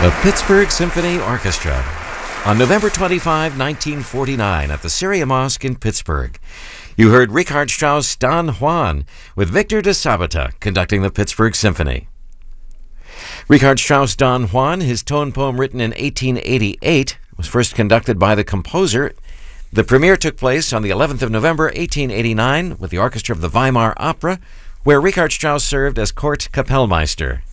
The Pittsburgh Symphony Orchestra. On November 25, 1949, at the Syria Mosque in Pittsburgh, you heard Richard Strauss' Don Juan with Victor de Sabata conducting the Pittsburgh Symphony. Richard Strauss' Don Juan, his tone poem written in 1888, was first conducted by the composer. The premiere took place on the 11th of November, 1889, with the orchestra of the Weimar Opera, where Richard Strauss served as court Kapellmeister.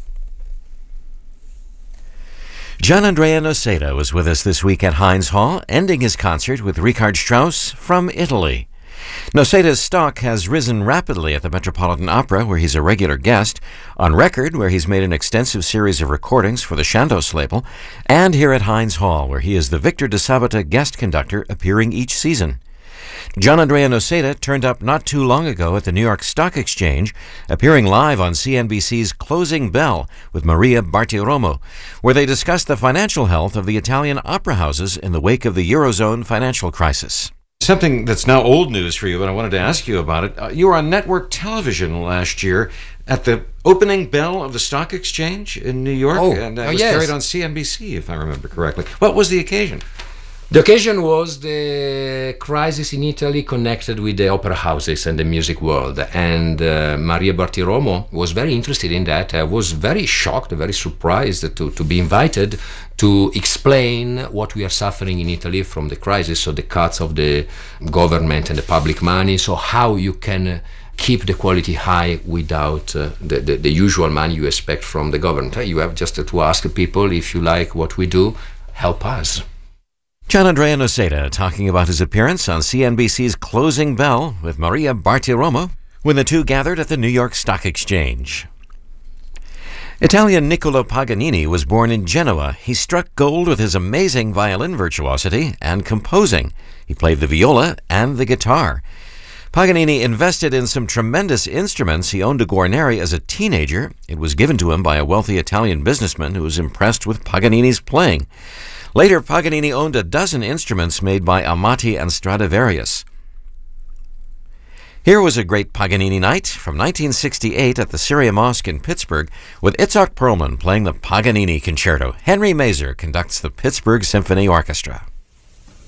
Gianandrea Noseda was with us this week at Heinz Hall, ending his concert with Richard Strauss from Italy. Noseda's stock has risen rapidly at the Metropolitan Opera, where he's a regular guest, on record, where he's made an extensive series of recordings for the Chandos label, and here at Heinz Hall, where he is the Victor de Sabata guest conductor appearing each season. Gianandrea Noseda turned up not too long ago at the New York Stock Exchange, appearing live on CNBC's Closing Bell with Maria Bartiromo, where they discussed the financial health of the Italian opera houses in the wake of the Eurozone financial crisis. Something that's now old news for you, but I wanted to ask you about it. You were on network television last year at the opening bell of the Stock Exchange in New York, and it was carried on CNBC, if I remember correctly. What was the occasion? The occasion was the crisis in Italy connected with the opera houses and the music world, and Maria Bartiromo was very interested in that. I was very shocked, very surprised to be invited to explain what we are suffering in Italy from the crisis, so the cuts of the government and the public money, so how you can keep the quality high without the usual money you expect from the government. You have just to ask people, if you like what we do, help us. Gianandrea Noseda talking about his appearance on CNBC's Closing Bell with Maria Bartiromo when the two gathered at the New York Stock Exchange. Italian Niccolo Paganini was born in Genoa. He struck gold with his amazing violin virtuosity and composing. He played the viola and the guitar. Paganini invested in some tremendous instruments. He owned a Guarneri as a teenager. It was given to him by a wealthy Italian businessman who was impressed with Paganini's playing. Later, Paganini owned a dozen instruments made by Amati and Stradivarius. Here was a great Paganini night from 1968 at the Syria Mosque in Pittsburgh with Itzhak Perlman playing the Paganini Concerto. Henry Mazer conducts the Pittsburgh Symphony Orchestra.